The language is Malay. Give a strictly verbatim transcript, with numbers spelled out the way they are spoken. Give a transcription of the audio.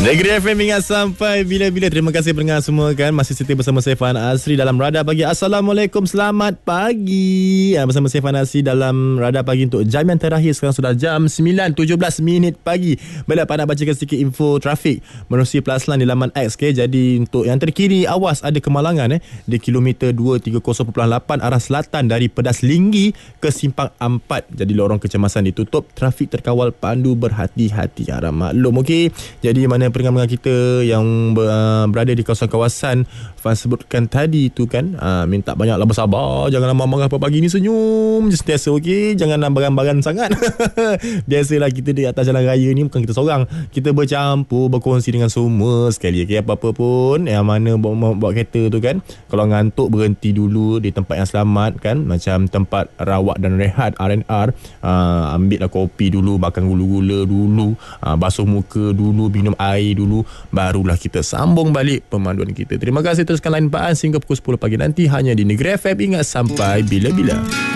Negeri F M ingat sampai bila-bila. Terima kasih pendengar semua kan, masih setia bersama saya Fahan Asri dalam Radar Pagi. Assalamualaikum, selamat pagi. Bersama saya Fahan Asri dalam Radar Pagi untuk jam yang terakhir. Sekarang sudah jam sembilan tujuh belas minit pagi. Baiklah, Pak nak bacakan sedikit info trafik menerusi Pelaslan di laman X. Okay? Jadi untuk yang terkini, awas ada kemalangan eh, di kilometer dua tiga kosong perpuluhan lapan arah selatan dari Pedas Linggi ke Simpang Ampat. Jadi lorong kecemasan ditutup, trafik terkawal, pandu berhati-hati. Harap maklum, okey. Jadi mana pendengar-pendengar kita yang berada di kawasan-kawasan Fan sebutkan tadi tu kan, aa, minta banyaklah bersabar, janganlah marah-marah pagi ni, senyum je sentiasa, okey, janganlah baran-baran sangat. Biasalah kita di atas jalan raya ni bukan kita seorang, kita bercampur, berkongsi dengan semua sekali, okey. Apa-apa pun yang mana bawa, bawa kereta tu kan, kalau ngantuk berhenti dulu di tempat yang selamat kan, macam tempat rawat dan rehat R and R. aa, ambil lah kopi dulu, makan gula-gula dulu, aa, basuh muka dulu, minum air dulu, barulah kita sambung balik pemanduan kita. Terima kasih, teruskan lain Pak An sehingga pukul sepuluh pagi nanti hanya di Negeri F M. Ingat sampai bila-bila.